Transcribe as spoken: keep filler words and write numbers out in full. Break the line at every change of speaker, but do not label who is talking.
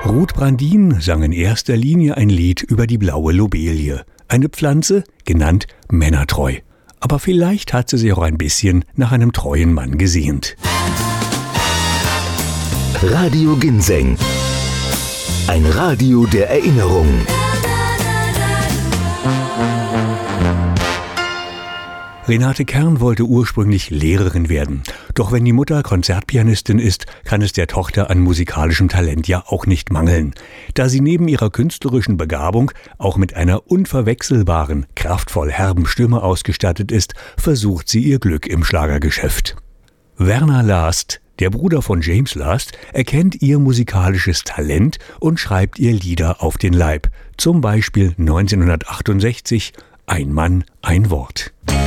Ruth Brandin sang in erster Linie ein Lied über die blaue Lobelie, eine Pflanze, genannt männertreu. Aber vielleicht hat sie sich auch ein bisschen nach einem treuen Mann gesehnt.
Radio Ginseng. Ein Radio der Erinnerung.
Renate Kern wollte ursprünglich Lehrerin werden. Doch wenn die Mutter Konzertpianistin ist, kann es der Tochter an musikalischem Talent ja auch nicht mangeln. Da sie neben ihrer künstlerischen Begabung auch mit einer unverwechselbaren, kraftvoll herben Stimme ausgestattet ist, versucht sie ihr Glück im Schlagergeschäft. Werner Last, der Bruder von James Last, erkennt ihr musikalisches Talent und schreibt ihr Lieder auf den Leib. Zum Beispiel neunzehnhundertachtundsechzig Ein Mann, ein Wort.